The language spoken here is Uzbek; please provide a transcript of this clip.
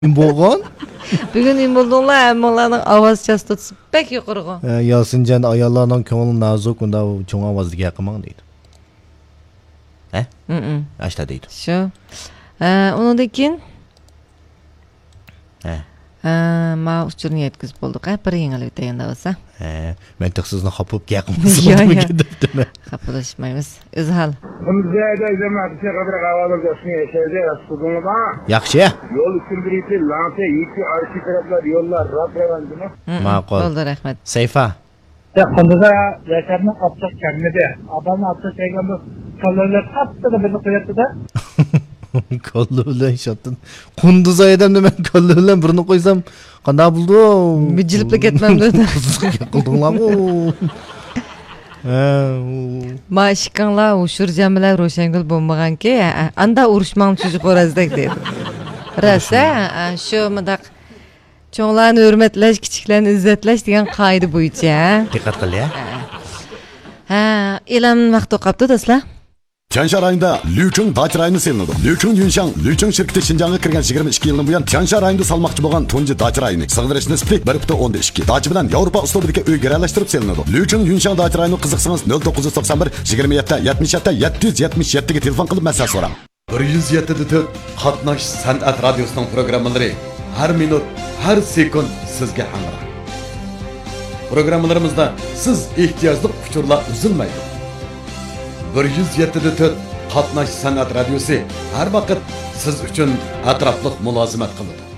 Bo'lgan? Bugun nima bo'ldinglar? Hammalarning ovoz chastotasi pek yuqori. Yosinjon ayollarning ko'ngli nozik, unda cho'ng ovozda gapirmang deydi. Ashta deydi. Shu. Undan keyin ma uchurni yetkazib bo'ldik. Bir yengil o'taganda bo'lsa. Men sizni xapib gapirmoqchiman. Xapalashmaymiz. Izhal. Yaxshi. Yo'l sindiriti, lampa, ikki arki taraflar yo'llar rab-ravandimi? Ma'qul. Bo'ldi, rahmat. Sayfa. Qunduzda yasharni opchiq kamida. Odamni opchiq kelganda qo'llarga qattiq bir qo'yadi-da. Qo'lli bilan shotdan. Qunduz aydan men qo'lli bilan birini qo'ysam, qanday bo'ldi? Mijilib ketmam dedi. Qildinglarmi? Mashqanlar ushur jamilar ro'shangul bo'lmaganki, anda urushmoqchi qo'razdek dedi. Rasa shu mudaq cho'nglarni hurmatlash, kichiklarni izzatlash degan qoida bo'yicha. Diqqat qil ya. E'lon vaqti qolibdi do'stlar. Tiansha rayonida Lücheng Dachi rayoni selinadi. Lücheng Yunshang Lücheng shirkati Xinjiangga kirgan 22 yildan buyon Tiansha rayonida salmoqchi bo'lgan tunji Dachi rayoni. Sig'dirish nisbi 1.12. Dachi bilan Yevropa uslubidagi uy garalashtirib selinadi. Lücheng Yunshang Dachi rayoni qiziqsangiz 0991 27 77 777 ga telefon qilib masala so'rang. 107.4 Qatnash san'at radiosining programmalari har minut, har sekund sizga hamroh. Programmalarimizda siz ehtiyojli uchurlar uzilmaydi. 107.4 Qatnash san'at radiosi har vaqt siz uchun atrofliq mulozimat qiladi.